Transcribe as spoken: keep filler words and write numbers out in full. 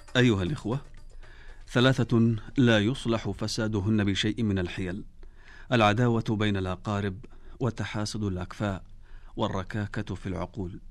أيها الإخوة، ثلاثة لا يصلح فسادهن بشيء من الحيل: العداوة بين الأقارب، وتحاسد الأكفاء، والركاكة في العقول.